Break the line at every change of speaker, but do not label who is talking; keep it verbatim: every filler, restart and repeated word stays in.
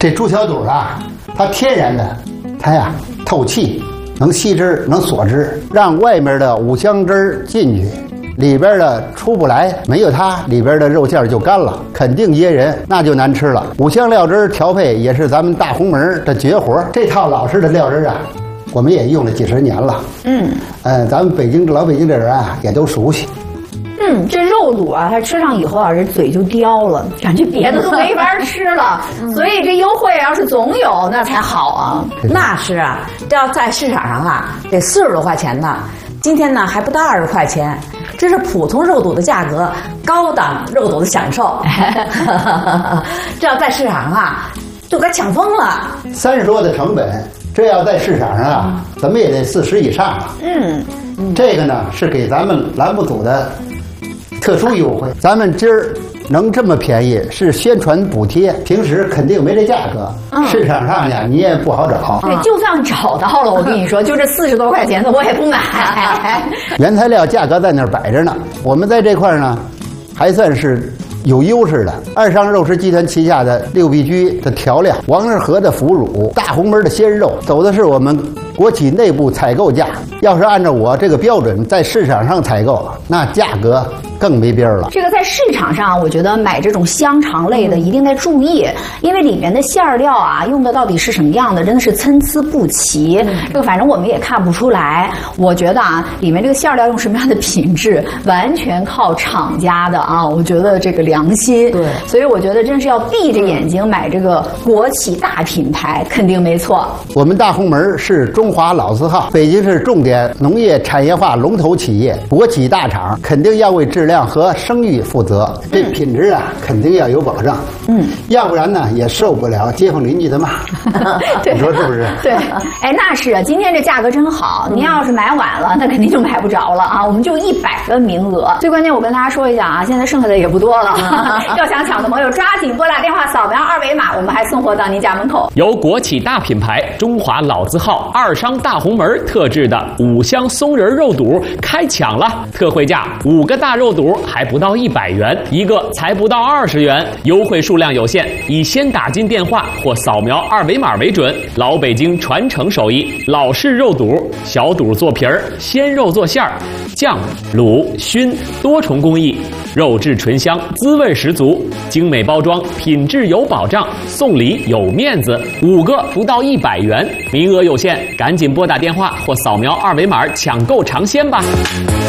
这猪小肚啊，它天然的，它呀透气，能吸汁，能锁汁，让外面的五香汁进去。里边的出不来，没有它，里边的肉馅就干了，肯定噎人，那就难吃了。五香料汁调配也是咱们大红门的绝活，这套老式的料汁啊，我们也用了几十年了。嗯，呃，咱们北京老北京的人啊，也都熟悉。
嗯，这肉卤啊，它吃上以后啊，这嘴就刁了，感觉别的都没法吃了。所以这优惠要是总有，那才好啊。
那是啊，这要在市场上啊，得四十多块钱呢。今天呢，还不到二十块钱。这是普通肉肚的价格，高档肉肚的享受。这要在市场上啊，就该抢疯了。
三十多的成本，这要在市场上啊，怎么也得四十以上啊。嗯，这个呢是给咱们栏目组的特殊优惠。咱们今儿能这么便宜，是宣传补贴，平时肯定没这价格。嗯、市场上呀，你也不好找。
对，就算找到了，我跟你说，就这四十多块钱的，我也不买。
原材料价格在那儿摆着呢，我们在这块儿呢，还算是有优势的。二商肉食集团旗下的六必居的调料、王致和的腐乳、大红门的鲜肉，走的是我们国企内部采购价。要是按照我这个标准在市场上采购，那价格更没边儿了。
这个在市场上，我觉得买这种香肠类的一定得注意，因为里面的馅儿料啊，用的到底是什么样的，真的是参差不齐。嗯、这个反正我们也看不出来。我觉得啊，里面这个馅儿料用什么样的品质，完全靠厂家的啊。我觉得这个良心。对，所以我觉得真是要闭着眼睛买这个国企大品牌，肯定没错。
我们大红门是中华老字号，北京市重点农业产业化龙头企业，国企大厂，肯定要为质量和声誉负责。这品质啊，肯定要有保障。嗯，要不然呢，也受不了街坊邻居的骂。你说是不是？
对，哎，那是啊，今天这价格真好。您要是买晚了，那肯定就买不着了啊。我们就一百个名额。最关键，我跟大家说一下啊，现在剩下的也不多了。要想抢的朋友，抓紧拨打电话，扫描二维码，我们还送货到您家门口。
由国企大品牌中华老字号二商大红门特制的五香松仁肉肚开抢了，特惠价五个大肉肚还不到一百元，一个才不到二十元，优惠数量有限，以先打进电话或扫描二维码为准。老北京传承手艺，老式肉肚，小肚做皮儿，鲜肉做馅儿，酱、卤、熏多重工艺，肉质醇香，滋味十足，精美包装，品质有保障，送礼有面子，五个不到一百元，名额有限，赶紧拨打电话或扫描二维码抢购尝鲜吧。